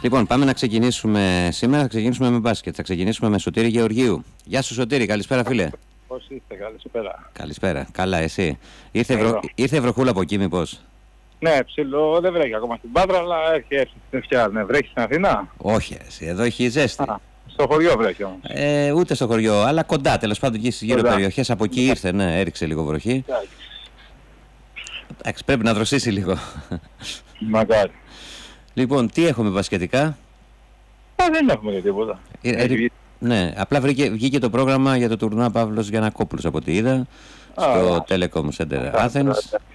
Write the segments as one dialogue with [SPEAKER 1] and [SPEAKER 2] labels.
[SPEAKER 1] Λοιπόν, πάμε να ξεκινήσουμε σήμερα. Θα ξεκινήσουμε με μπάσκετ. Θα ξεκινήσουμε με Σωτήρη Γεωργίου. Γεια σου, Σωτήρη, καλησπέρα, φίλε.
[SPEAKER 2] Πώς είστε, καλησπέρα.
[SPEAKER 1] Καλησπέρα, καλά, εσύ. Ήρθε βροχούλα από εκεί, μήπως?
[SPEAKER 2] Ναι, ψηλό, δεν βρέχει ακόμα στην Πάτρα, αλλά έχει έρθει στην Ευκιά. Ναι, βρέχει στην Αθήνα?
[SPEAKER 1] Όχι, εσύ, εδώ έχει ζέστη.
[SPEAKER 2] Στο χωριό βρέχει όμως.
[SPEAKER 1] Ούτε στο χωριό, αλλά κοντά, τέλος πάντων, εκεί στις γύρω περιοχές. Από εκεί ήρθε, ναι, έριξε λίγο βροχή. Εντάξει, πρέπει να δροσίσει λίγο.
[SPEAKER 2] Μακάρι.
[SPEAKER 1] Λοιπόν, τι έχουμε μπασκετικά?
[SPEAKER 2] Δεν έχουμε και τίποτα.
[SPEAKER 1] Ναι, απλά βγήκε το πρόγραμμα για το τουρνουά Παύλος Γιαννακόπουλος από ό,τι είδα στο Telecom Center Athens.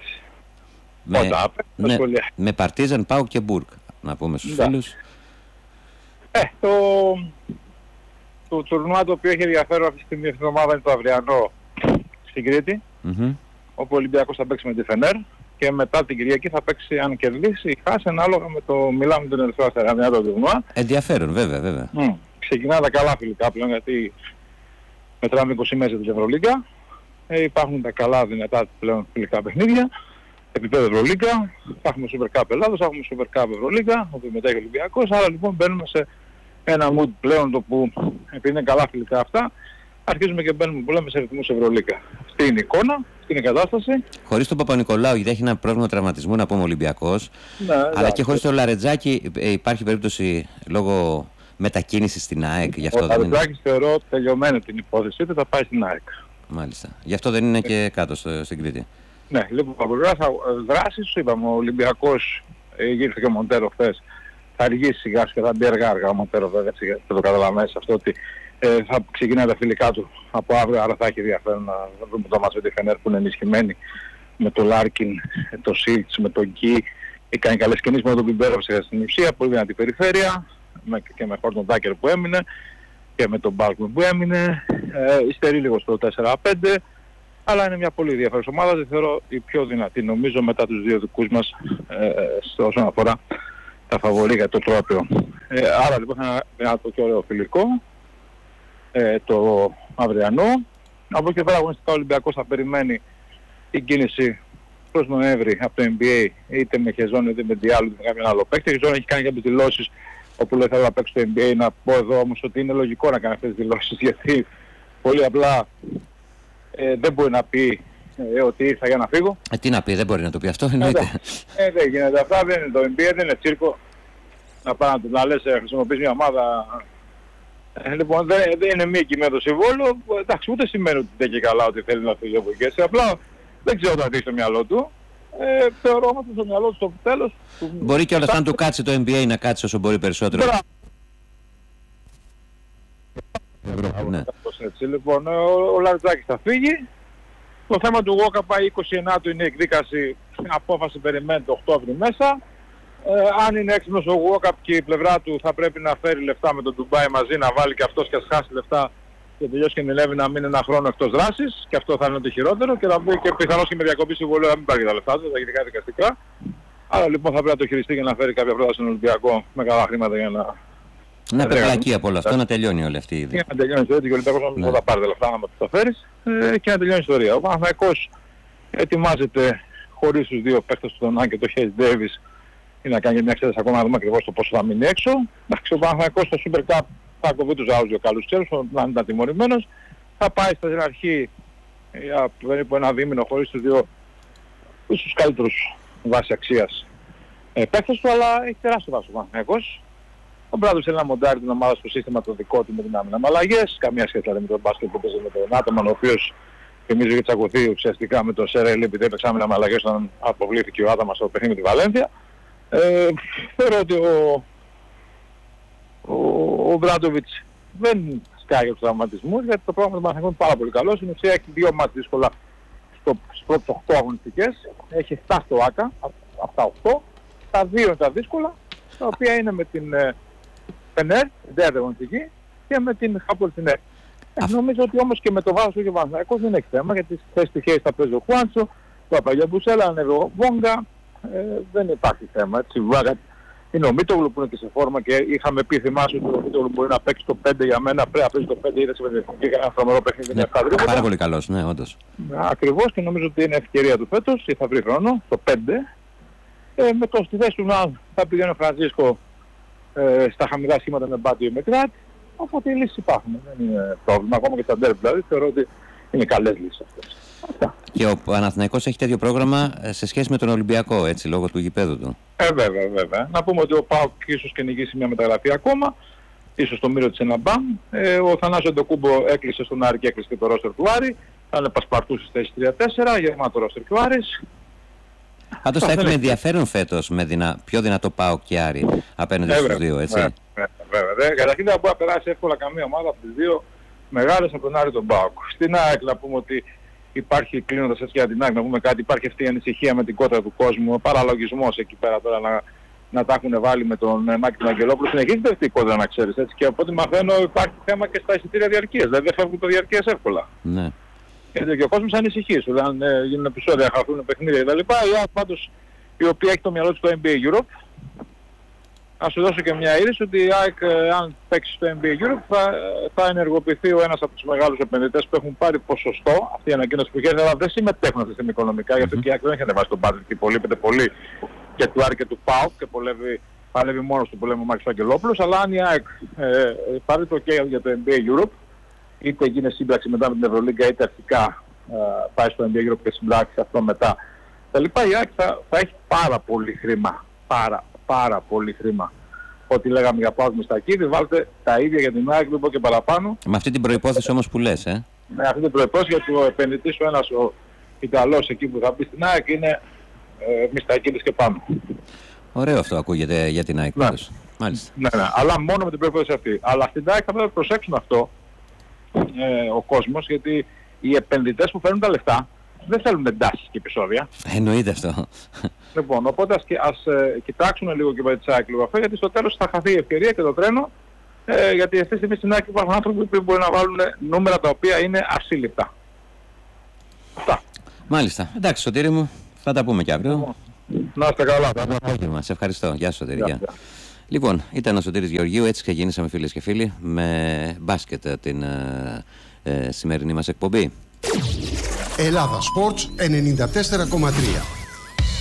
[SPEAKER 1] Με Παρτίζαν, ΠΑΟΚ και Μπουργκ, να πούμε στους φίλους.
[SPEAKER 2] Το τουρνουά το οποίο έχει ενδιαφέρον αυτή τη στιγμή αυτή την εβδομάδα είναι το αυριανό στην Κρήτη, όπου ο Ολυμπιακός θα παίξει με τη Φενέρ και μετά την Κυριακή θα παίξει, αν κερδίσει ή χάσει, ανάλογα με το Μιλάνο τον Ερυθρό Αστέρα, το τουρνουά.
[SPEAKER 1] Ενδιαφέρον, βέβαια.
[SPEAKER 2] Ξεκινά τα καλά φιλικά πλέον, γιατί μετράμε 20 μέρες της Ευρωλίγκα. Υπάρχουν τα καλά δυνατά πλέον φιλικά παιχνίδια. Επίπεδο Ευρωλίγκα, θα έχουμε Super Cup Ελλάδος, θα έχουμε Super Cup Ευρωλίγκα, όπου μετέχει ο Ολυμπιακός. Άρα λοιπόν μπαίνουμε σε ένα mood πλέον, το που επειδή είναι καλά φιλικά αυτά, αρχίζουμε και μπαίνουμε που λέμε σε ρυθμούς Ευρωλίγκα. Αυτή είναι η εικόνα, αυτή είναι η κατάσταση.
[SPEAKER 1] Χωρίς τον Παπα-Νικολάου, γιατί έχει ένα πρόβλημα τραυματισμού, να πούμε, Ολυμπιακός, αλλά και χωρίς τον Λαρετζάκη υπάρχει περίπτωση λόγω μετακίνησης στην ΑΕΚ. Γι' αυτό
[SPEAKER 2] ο Λαρετζάκης θεωρώ τελειωμένη την υπόθεση, ότι θα πάει στην ΑΕΚ.
[SPEAKER 1] Μάλιστα. Γι' αυτό δεν είναι και κάτω στην Κρήτη.
[SPEAKER 2] Ναι, λοιπόν, από δράσεις, είπαμε, ο Ολυμπιακός γύρισε και ο Μοντέρο χθες. Θα αργήσει σιγά και θα μπει αργά ο Μοντέρο, βέβαια, θα το καταλαβαίνεις αυτό, ότι θα ξεκινάει τα φιλικά του από αύριο, άρα θα έχει ενδιαφέρον να δούμε το μάτς με τη Φενέρ που είναι ενισχυμένη με το Λάρκιν, το Σίλτς, με τον Γκί. Κάνει καλές κινήσεις με τον Πιμπέρο στην ουσία, πολύ δυνατή περιφέρεια και με Χόρτον Τάκερ που έμεινε και με τον Μπάλκμαν που έμεινε. Υστερεί λίγο στο 4-5. Αλλά είναι μια πολύ ενδιαφέρουσα ομάδα, τη θεωρώ η πιο δυνατή νομίζω μετά τους δύο δικούς μας όσον αφορά τα φαβορί για το τρόπαιο. Άρα λοιπόν θα είναι ένα δυνατό και ωραίο φιλικό το αυριανό. Από εκεί πέρα αγωνιστικά ο Ολυμπιακός θα περιμένει την κίνηση προς Νοέμβρη από το NBA, είτε με Χεζόν είτε με Διάλου είτε με κάποιον άλλο παίκτη. Η Χεζόν έχει κάνει κάποιες δηλώσεις όπου λέει θέλω να παίξω το NBA. Να πω εδώ όμως ότι είναι λογικό να κάνει αυτές τις δηλώσεις, γιατί πολύ απλά δεν μπορεί να πει ότι ήρθα για να φύγω.
[SPEAKER 1] Τι να πει, δεν μπορεί να το πει αυτό, εννοείται.
[SPEAKER 2] Δεν γίνεται αυτά, δεν είναι το NBA, δεν είναι τσίρκο. Να πάει να λες χρησιμοποιείς μια ομάδα. Λοιπόν, δεν είναι μήκη με το συμβόλαιο. Εντάξει, ούτε σημαίνει ότι δεν έχει καλά ότι θέλει να φύγει από εκεί. Απλά δεν ξέρω τι έχει στο μυαλό του. Θεωρώ όμως στο μυαλό του στο τέλος.
[SPEAKER 1] Μπορεί και όλα αυτά να του κάτσει το NBA, να κάτσει όσο μπορεί περισσότερο.
[SPEAKER 2] Ναι. Έτσι, λοιπόν, ο Λαριτζάκης θα φύγει. Το θέμα του Γόκα πάει 29 είναι η εκδίκαση, απόφαση περιμένει το Οκτώβρη μέσα. Αν είναι έξυπνος ο Γόκαπ και η πλευρά του θα πρέπει να φέρει λεφτά με τον Ντουμπάι μαζί, να βάλει και αυτός και ας χάσει λεφτά και τελειώσει και μιλεύει να μείνει ένα χρόνο εκτός δράσης, και αυτό θα είναι το χειρότερο, και θα μπει και πιθανώς και με διακοπή συμβολέου να μην πάρει τα λεφτά του, τα γενικά δικαστικά. Άρα λοιπόν θα πρέπει να το χειριστεί και να φέρει κάποια πρόταση στον Ολυμπιακό με καλά χρήματα για να...
[SPEAKER 1] Να πλακεί από όλο αυτό, να τελειώνει όλη αυτή η ιδέα.
[SPEAKER 2] Να τελειώνει η ιστορία, και ο Ολυμπιακός να θα πάρει τα λεφτά να τα φέρεις και να τελειώνει η ιστορία. Ο Παναθηναϊκός ετοιμάζεται χωρίς τους δύο παίκτες του Τονάν και το Χέις Ντέιβις, ή να κάνει μια εξέταση ακόμα να δούμε ακριβώς το πόσο θα μείνει έξω. Εντάξει, ο Παναθηναϊκός στο Super Cup θα κοβεί τους άλλους δύο καλούς ξέρους, να ήταν τιμωρημένος. Θα πάει στην αρχή για περίπου ένα δίμηνο χωρίς τους δύο τους καλύτερους βάση αξίας παίκτες του, αλλά έχει τεράστιο βάση ο Παναθηναϊκός. Ο Μπράδος θέλει να μοντάρει την ομάδα στο σύστημα το δικό του με δυνάμει με αλλαγές. Καμία σχέση δηλαδή με τον μπάσκετ που παίζει με τον Άτομαν, ο οποίος θυμίζω είχε τσακωθεί ουσιαστικά με τον Σερέλη, επειδή έπαιξαμε με αλλαγές όταν αποβλήθηκε ο Άταμας στο παιχνίδι με τη Βαλένθια. Θεωρώ ότι ο Μπράντοβιτς δεν σκάει για τους τραυματισμούς, γιατί το πρόγραμμα του Παναθηναϊκού είναι πάρα πολύ καλό. Στην ουσία έχει δύο μάτς δύσκολα στις πρώτες 8 αγωνιστικές. Έχει 7 στο ΆΚΑ, από τα 8. Τα 2 είναι τα δύσκολα, τα οποία είναι με την Φενέρ, την τέταρτη αγωνιστική, και με την Χαπολτινέρ. Νομίζω ότι όμως και με το βάρος του και ο Παναθηναϊκός δεν έχει θέμα, γιατί στις θέσεις τυχαίες θα παίζει ο Χουάντσο, το Απαγιαμπουσέλα, ανέβει ο Βόγκα, δεν υπάρχει θέμα. Έτσι, είναι ο Μίτογλου που είναι και σε φόρμα, και είχαμε πει, θυμάσαι, ότι ο Μίτογλου μπορεί να παίξει το 5 για μένα, πρέπει να παίζει το 5, είδε σε και ένα φρομερό παιχνίδι.
[SPEAKER 1] Ναι, πάρα πολύ καλός, ναι, όντως.
[SPEAKER 2] Ακριβώς, και νομίζω ότι είναι ευκαιρία του φέτος, και θα βρει χρόνο, το 5. Με το στη θέση του να θα πηγαίνει ο Φραντζίσκο στα χαμηλά σχήματα με Μπάτιο ή με Κράτ. Οπότε οι λύσεις υπάρχουν, δεν είναι πρόβλημα. Ακόμα και στα ντέρμπι δηλαδή θεωρώ ότι είναι καλές λύσεις αυτές. Αυτά.
[SPEAKER 1] Και ο Παναθηναϊκός έχει τέτοιο πρόγραμμα σε σχέση με τον Ολυμπιακό, έτσι, λόγω του γηπέδου του.
[SPEAKER 2] Βέβαια. Να πούμε ότι ο ΠΑΟΚ ίσως και νικήσει μια μεταγραφή ακόμα, ίσως το μύρο της Εναμπάμ. Ο Θανάσης Αντοκούμπο έκλεισε στον Άρη και έκλεισε και το ρόστερ του Άρη. Θα είναι Πασπαρτού στις θέσεις 3-4, γεμάτο ρόστερ του Άρης.
[SPEAKER 1] Πάντως θα έχουμε ενδιαφέρον φέτος με πιο δυνατό ΠΑΟΚ και Άρη απέναντι στους δύο, έτσι.
[SPEAKER 2] Βέβαια. Καταρχήν δεν μπορεί να περάσει εύκολα καμία ομάδα από τις δύο μεγάλες από τον Άρη τον ΠΑΟΚ. Στην ΑΕΚ να πούμε ότι υπάρχει, κλείνοντας έτσι για την ΑΕΚ, να πούμε κάτι, υπάρχει αυτή η ανησυχία με την κότα του κόσμου, παραλογισμός εκεί πέρα τώρα να τα έχουν βάλει με τον Μάκη τον Αγγελόπουλο. Συνεχίζεται αυτή η κότα, να ξέρεις, έτσι, και από ό,τι μαθαίνω υπάρχει θέμα και στα εισιτήρια διαρκείας, δηλαδή δεν φεύγουν το διαρκείας εύκολα. Ναι. Και ο κόσμος ανησυχεί, σου αν γίνουν επεισόδια, χαθούν παιχνίδια κτλ. Η ΑΕΚ πάντως, η οποία έχει το μυαλό της στο NBA Europe, να σου δώσω και μια είδηση ότι η ΑΕΚ, αν παίξει στο NBA Europe, θα ενεργοποιηθεί ο ένας από τους μεγάλους επενδυτές που έχουν πάρει ποσοστό, αυτή η ανακοίνωση που είχε, αλλά δεν συμμετέχουν αυτή τη στιγμή οικονομικά, γιατί και η ΑΕΚ δεν έχει ανεβάσει τον budget και υπολείπεται πολύ και του Άρη και του ΠΑΟΚ και παλεύει μόνος του, που λέμε ο Μάκης Αγγελόπουλος, αλλά αν η ΑΕΚ πάρει το OK για το NBA Europe, είτε γίνει σύμπραξη μετά με την Ευρωλίγκα, είτε αρχικά πάει στο NBA Europe και συμπράξει αυτό μετά, τα λοιπά, η ΑΕΚ θα έχει πάρα πολύ χρήμα. Πάρα πολύ χρήμα. Ό,τι λέγαμε για ΠΑΟΚ Μιστακίδη, βάλτε τα ίδια για την ΑΕΚ, δεν πω και παραπάνω.
[SPEAKER 1] Με αυτή την προϋπόθεση όμως που λες,
[SPEAKER 2] Με αυτή την προϋπόθεση, γιατί ο επενδυτής ο ένας, ο Ιταλός εκεί που θα μπει στην ΑΕΚ, είναι Μιστακίδης και πάνω.
[SPEAKER 1] Ωραίο αυτό ακούγεται για την ΑΕΚ. Μάλιστα.
[SPEAKER 2] Ναι, αλλά μόνο με την προϋπόθεση αυτή. Αλλά στην ΑΕΚ θα πρέπει να προσέξουν αυτό ο κόσμος, γιατί οι επενδυτές που φέρνουν τα λεφτά δεν θέλουν εντάσεις και επεισόδια.
[SPEAKER 1] Εννοείται αυτό.
[SPEAKER 2] Λοιπόν, οπότε ας κοιτάξουν λίγο και με τη ΑΕΚ λίγο αυτό, γιατί στο τέλος θα χαθεί η ευκαιρία και το τρένο, γιατί αυτή τη στιγμή στην ΑΕΚ υπάρχουν άνθρωποι που μπορεί να βάλουν νούμερα τα οποία είναι ασύλληπτα. Αυτά.
[SPEAKER 1] Μάλιστα. Εντάξει, Σωτήρη μου, θα τα πούμε κι αύριο.
[SPEAKER 2] Να είστε καλά.
[SPEAKER 1] Σε ευχαριστώ. Γεια σου, Σωτήρη. Λοιπόν, ήταν ο Σωτήρης Γεωργίου, έτσι ξεκίνησαμε φίλες και φίλοι με μπάσκετ την σημερινή μας εκπομπή.
[SPEAKER 3] Ελλάδα Sports 94,3.